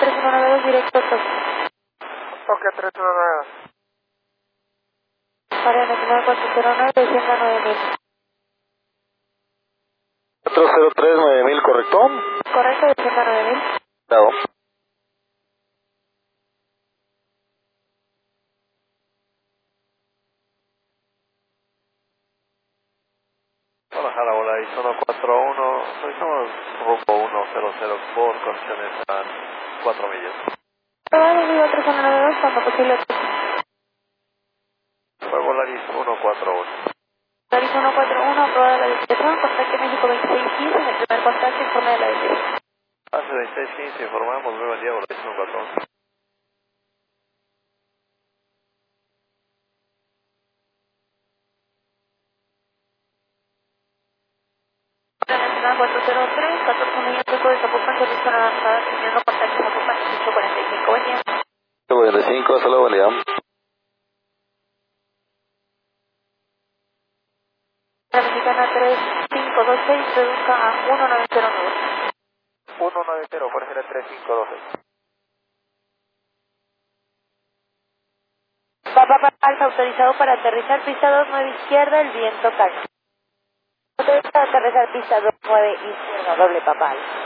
3192 directo Tokio. Ok, 3192. Para 9409, descienda 9000. 403 9000, ¿correcto? Correcto, descienda 9000. Claro. Hola, Jarabola, ISO 141, solicitamos rumbo 100 por condiciones a 4 millas. Probable Vigo 3192, cuando posible. Fue Volaris 141. Volaris 141, aprobada la desviación, contacte México 2615, en el primer contacto informe de la desviación. Hace 2615 informamos, muy buen día, Volaris 141. Nacional 403, 14 millas de Zapopan, servicio a la avanzada, teniendo contacto Zapopan 1845, buen día. 45, hasta luego, buen día. La mexicana 3526, reduzca a 1909. 190, por ser 3512. Papa Alfa autorizado para aterrizar pista 29 izquierda, el viento calma. Autorizado para aterrizar pista 29 izquierda, doble Papa Alfa.